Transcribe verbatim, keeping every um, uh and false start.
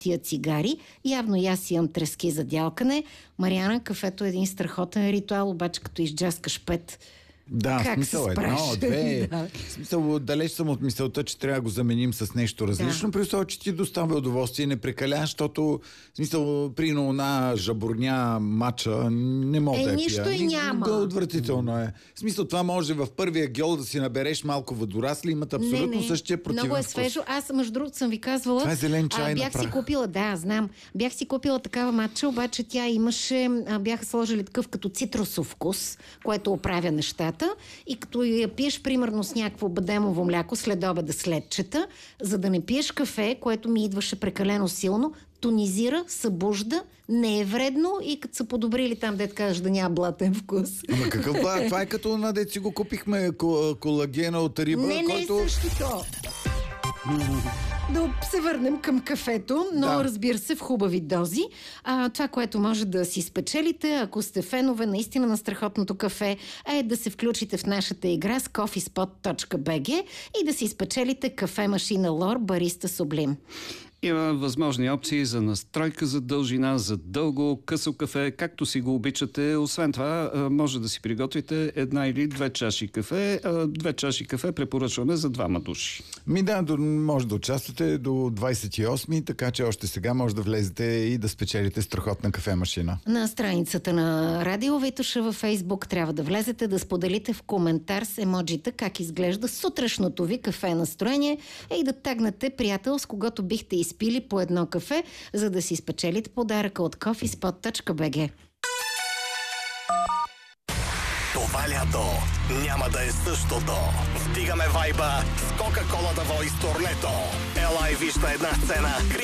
тия цигари. Явно и аз имам трески за дялкане. Мариана, кафето е един страхотен ритуал, обаче като изджаскаш пет. Да, как смисъл се едно, справиш? две. Да. Смисъл, далеч съм от мисълта, че трябва да го заменим с нещо различно, Да. при условие, че ти доставя удоволствие и не прекаля, защото, в смисъл, при една жабурня мача не мога Е, да я нищо пия. и няма. Да, отвратително е. В смисъл, това може в първия гьол да си набереш малко водорасли, имат абсолютно не, не. същия противен Много е вкус. свежо. Аз, между другото, съм ви казвала. Това е зелен чай а, на бях прах. си купила, да, знам. Бях си купила такава матча, обаче тя имаше, а, бяха сложили такъв като цитрусов вкус, което оправя нещата. И като я пиеш, примерно, с някакво бадемово мляко, след обеда следчета, за да не пиеш кафе, което ми идваше прекалено силно, тонизира, събужда, не е вредно и като са подобрили там, дет кажеш да няма блатен вкус. Ама какъв ба? Това е като на дет си го купихме ко- колагена от риба, Не, не който... е същото. Да се върнем към кафето, но Да. разбира се в хубави дози. А, това, което може да си спечелите, ако сте фенове наистина на страхотното кафе, е да се включите в нашата игра с coffeespot точка би джи и да си спечелите кафе машина Лор Бариста Сублим. Има възможни опции за настройка за дължина, за дълго, късо кафе, както си го обичате. Освен това, може да си приготвите една или две чаши кафе. Две чаши кафе препоръчваме за двама души. Ми да, до, може да участвате до двадесет и осми, така че още сега може да влезете и да спечелите страхотна кафе-машина. На страницата на Радио Витоша във Фейсбук трябва да влезете да споделите в коментар с емоджита как изглежда сутрешното ви кафе настроение и да тагнете приятел, с когото бихте изпили по едно кафе, за да си спечелите подаръка от coffeespot точка би джи. Това лято няма да е същото. Вдигаме вайба с Кока-Кола да води с турнето. Ела и виж на една сцена